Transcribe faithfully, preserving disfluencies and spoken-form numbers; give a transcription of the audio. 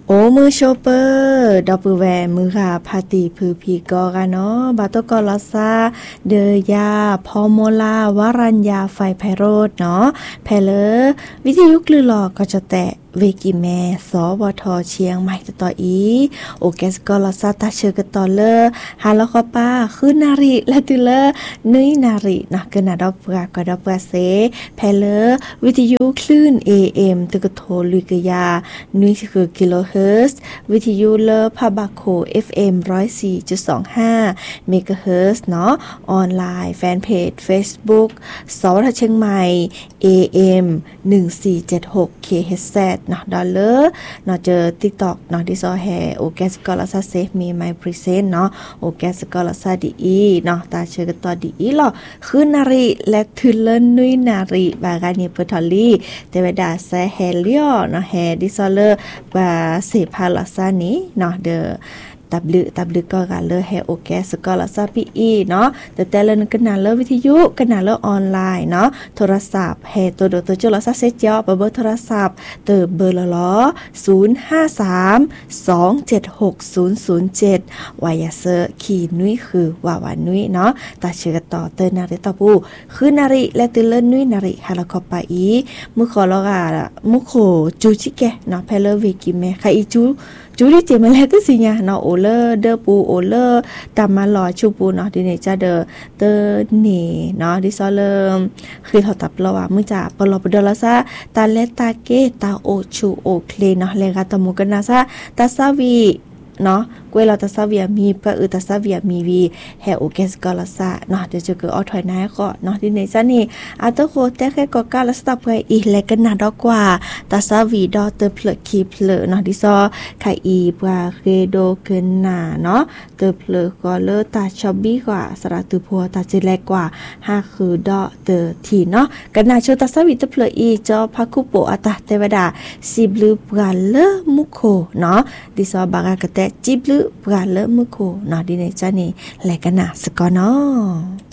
โอมือโชเปอร์ดอปเปอร์แวร์มือค่ะพาติพือพีกอกันเนาะบาตกอลอซาเดยาพอโมลาวรัญญาไฟไพโรดเนาะแพเลอวิทยุคลือหลอกก็จะแตะเวกิแม่สวทเชียงใหม่ต่ออีโอแกสกอลอซาตาเชอร์กต่อเลอฮาลคอป้าคือนาริและตุเลอนุยนารินะกนาดอปกากดอปกาเซแพเลอวิทยุคลื่น เอ เอ็ม ตึกโทลุกยานุยคือกิโลเฮิรตซ์วิทยุเลอพาบาโค เอฟ เอ็ม หนึ่งศูนย์สี่จุดสองห้า เมกะเฮิรตซ์เนาะออนไลน์แฟนเพจ Facebook สวทเชียงใหม่ เอ เอ็ม หนึ่งสี่เจ็ดหก เค เอช แซด เนาะดอลเลอร์เนาะเจอ TikTok เนาะที่ซอแฮโอแกสกอลาซาเซฟมีไมพรีเซนต์เนาะโอแกสกอลาซาดีอีเนาะตาเชื่อกันต่อดีอีหรอคือนาริและทุเลนนุยนาริบาการนี้เปทอลี่เตเวดาแซเฮเลียเนาะแฮดิซอเลอร์บาเซพาลาซานี้เนาะเดอตับลึตับลึก็กันเลยแฮโอแกสกอลาซาปีอีเนาะแต่แต่ละกันนาเลวิทยุกันนาเลออนไลน์เนาะโทรศัพท์แฮตัวโดตัวจุลาซาเซจอเบอร์โทรศัพท์เตอเบอร์ละล้อศูนย์ ห้า สาม สอง เจ็ด หก ศูนย์ ศูนย์ เจ็ดวายาเซอร์ขีนุ้ยคือวาวานุ้ยเนาะตาเชื่อต่อเตอนาริตอปูคือนาริและตุเลนุ้ยนาริฮาลคอปาอีมุขอลอกามุโคจูชิเกเนาะเพลเวกิเมใครอีจูจูดิเจมาแล้วก็สิญาเนาะโอเลอร์เดอปูโอเลอร์ตามมาลอชูปูเนาะดิเนจะเดอเตอเนเนาะดิซอเลมคือเขาตับเราว่ามื้อจ่าปลอปดอลาซาตาเลตาเกตาโอชูโอเคลเนาะเลกาตมุกันนาซาตาซาวีเนาะกวยเราตาซาเวียมีปะอือตาซาเวียมีวีแฮโอเกสกอลาซาเนาะเดี๋ยวจะเกิดออถอยนายก็เนาะดิเนจะนี่อาตโคแต่แค่ก็กาลาสตาเปอีเลกันนาดอกว่าตาซาวีดอเตอเพลคีเพลเนาะดิซอไคอีปาเรโดเกนนาเนาะเตอเพลก็เลตาชอบบี้กว่าสระตุพัวตาจิแลกว่าฮาคือดอเตอทีเนาะกันนาโชตาซาวีเตอเพลอีจอพาคุโปอาตาเทวดาซิบลูปราเลมุโคเนาะดิซอบากากะแตจิบลูปราเลมุโคเนาะดิเนจะนี่แลกันนาสกอเนาะ